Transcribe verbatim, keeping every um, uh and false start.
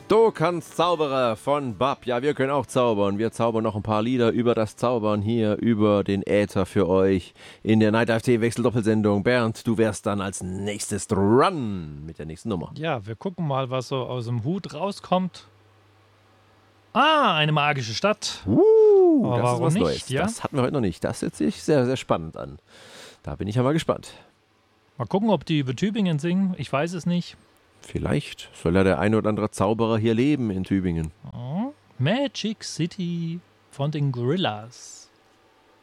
Du kannst Zauberer von Bab. Ja, wir können auch zaubern. Wir zaubern noch ein paar Lieder über das Zaubern hier, über den Äther für euch in der Night Live T V Wechsel-Doppelsendung. Bernd, du wärst dann als nächstes dran mit der nächsten Nummer. Ja, wir gucken mal, was so aus dem Hut rauskommt. Ah, eine magische Stadt. Uh, Aber das warum ist was nicht, Neues. ja? Das hatten wir heute noch nicht. Das hört sich sehr, sehr spannend an. Da bin ich ja mal gespannt. Mal gucken, ob die über Tübingen singen. Ich weiß es nicht. Vielleicht soll ja der ein oder andere Zauberer hier leben in Tübingen. Oh, Magic City von den Gorillas.